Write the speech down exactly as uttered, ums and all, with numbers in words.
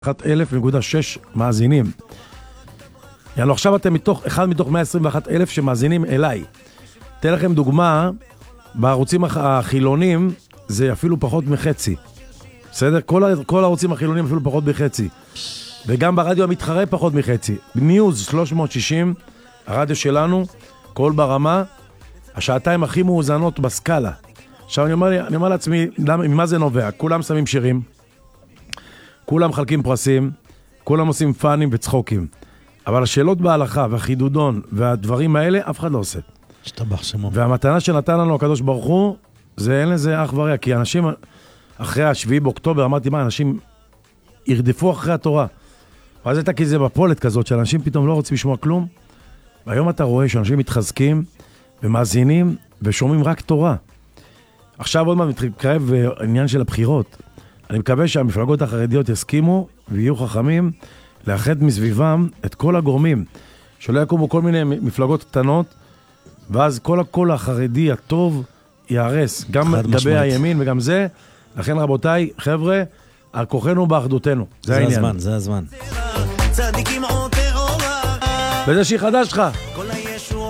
אלף נקודה שש מאזינים. יאללה, עכשיו אתם מתוך, אחד מתוך מאה עשרים ואחת אלף שמאזינים אליי. אתן לכם דוגמה, בערוצים החילונים זה אפילו פחות מחצי. בסדר? כל, כל הערוצים החילונים אפילו פחות מחצי. וגם ברדיו המתחרה פחות מחצי. ניוז שלוש מאות שישים, הרדיו שלנו, כל ברמה, השעתיים הכי מאוזנות בסקאלה. עכשיו אני אומר, אני אומר לעצמי, ממה זה נובע? כולם שמים שירים, כולם מחלקים פרסים, כולם עושים פאנים וצחוקים. אבל השאלות בהלכה והחידודון והדברים האלה, אף אחד לא עושה. שתבח שמו. והמתנה שנתן לנו הקדוש ברוך הוא, זה אין לזה אח ורע, כי אנשים, אחרי השביעי באוקטובר, אמרתי מה, אנשים ירדפו אחרי התורה. ואז הייתה כי זה בפולת כזאת, שאנשים פתאום לא רוצים לשמוע כלום, והיום אתה רואה שאנשים מתחזקים ומאזינים ושומעים רק תורה. עכשיו עוד מה מתקרב עניין של הבחירות. אני מקווה שהמפלגות החרדיות יסכימו ויהיו חכמים לאחד מסביבם את כל הגורמים, שלא יקומו כל מיני מפלגות קטנות, ואז כל הקול החרדי הטוב יערס, גם לגבי הימין וגם זה. לכן רבותיי, חבר'ה, על כוחנו באחדותנו. זה, זה העניין. הזמן, זה הזמן. וזה שיר חדש לך.